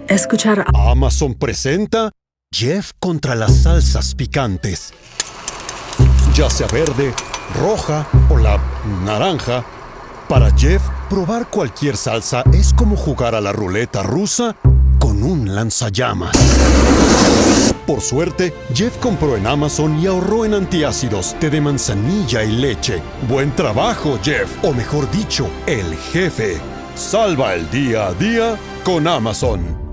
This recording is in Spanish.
escuchar. Amazon presenta Jeff contra las salsas picantes. Ya sea verde, roja o la naranja, para Jeff, probar cualquier salsa es como jugar a la ruleta rusa con un lanzallamas. Por suerte, Jeff compró en Amazon y ahorró en antiácidos, té de manzanilla y leche. ¡Buen trabajo, Jeff! O mejor dicho, el jefe. Salva el día a día con Amazon.